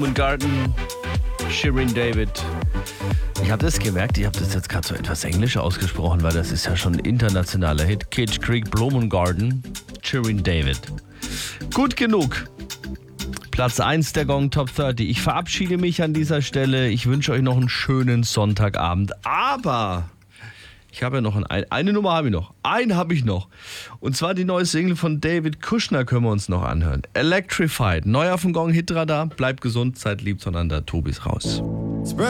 Blumengarden, Shirin David. Ich habe das gemerkt, ich habe das jetzt gerade so etwas Englisch ausgesprochen, weil das ist ja schon ein internationaler Hit. Kitsch Creek, Blumengarden, Shirin David. Gut genug. Platz 1 der Gong Top 30. Ich verabschiede mich an dieser Stelle. Ich wünsche euch noch einen schönen Sonntagabend. Aber ich habe ja noch eine Nummer habe ich noch. Einen habe ich noch. Und zwar die neue Single von David Kushner können wir uns noch anhören. Electrified. Neu auf dem Gong Hitradar. Bleibt gesund, seid lieb zueinander. Tobi ist raus.